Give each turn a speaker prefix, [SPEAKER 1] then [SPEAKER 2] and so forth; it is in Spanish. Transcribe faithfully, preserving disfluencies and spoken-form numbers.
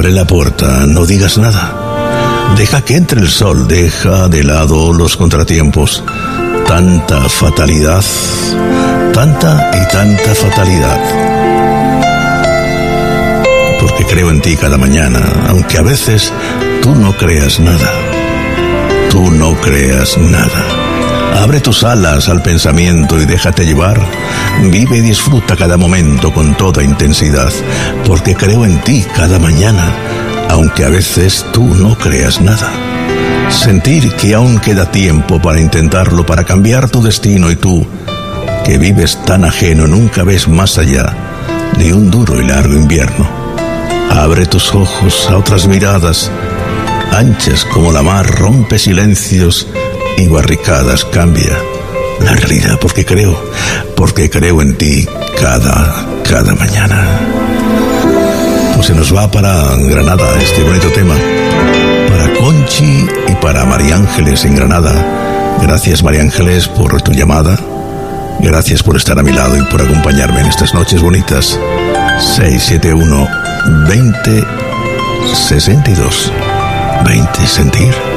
[SPEAKER 1] Abre la puerta, no digas nada. Deja que entre el sol, deja de lado los contratiempos. Tanta fatalidad, tanta y tanta fatalidad. Porque creo en ti cada mañana, aunque a veces tú no creas nada. Tú no creas nada. Abre tus alas al pensamiento y déjate llevar. Vive y disfruta cada momento con toda intensidad, porque creo en ti cada mañana, aunque a veces tú no creas nada. Sentir que aún queda tiempo para intentarlo, para cambiar tu destino, y tú, que vives tan ajeno, nunca ves más allá de un duro y largo invierno. Abre tus ojos a otras miradas, anchas como la mar, rompe silencios y barricadas, cambia la realidad, porque creo, porque creo en ti cada, cada mañana. Pues se nos va para Granada este bonito tema, para Conchi y para María Ángeles en Granada. Gracias, María Ángeles, por tu llamada. Gracias por estar a mi lado y por acompañarme en estas noches bonitas. seis siete uno veinte sesenta y dos veinte Sentir.